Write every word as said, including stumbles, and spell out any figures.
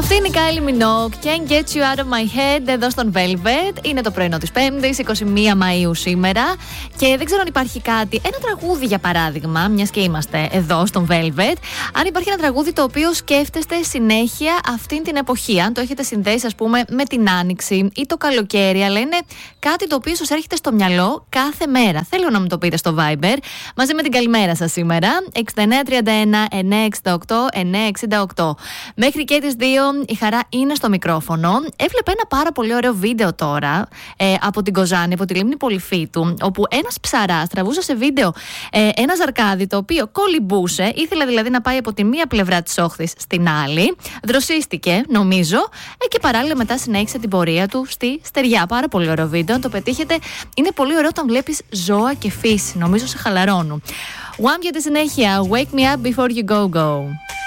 Αυτή είναι η Kylie Minogue, Can't Get You Out of My Head, εδώ στον Velvet. Είναι το πρωινό της Πέμπτης, εικοστή πρώτη Μαΐου σήμερα. Και δεν ξέρω αν υπάρχει κάτι, ένα τραγούδι για παράδειγμα, μιας και είμαστε εδώ στον Velvet. Αν υπάρχει ένα τραγούδι το οποίο σκέφτεστε συνέχεια αυτήν την εποχή. Αν το έχετε συνδέσει, ας πούμε, με την Άνοιξη ή το καλοκαίρι, αλλά είναι κάτι το οποίο σας έρχεται στο μυαλό κάθε μέρα. Θέλω να μου το πείτε στο Viber, μαζί με την καλημέρα σας σήμερα. εξήντα εννέα τριάντα ένα εννιακόσια εξήντα οκτώ εννιακόσια εξήντα οκτώ. Μέχρι και τις δύο η Χαρά είναι στο μικρόφωνο. Έβλεπε ένα πάρα πολύ ωραίο βίντεο τώρα ε, από την Κοζάνη, από τη λίμνη Πολυφίτου, όπου ένας ψαράς τραβούσε σε βίντεο ε, ένα ζαρκάδι το οποίο κολυμπούσε. Ήθελε δηλαδή να πάει από τη μία πλευρά της όχθης στην άλλη. Δροσίστηκε, νομίζω, ε, και παράλληλα μετά συνέχισε την πορεία του στη στεριά. Πάρα πολύ ωραίο βίντεο. Αν το πετύχετε, είναι πολύ ωραίο όταν βλέπεις ζώα και φύση. Νομίζω σε χαλαρώνουν. One για τη συνέχεια. Wake me up before you go go.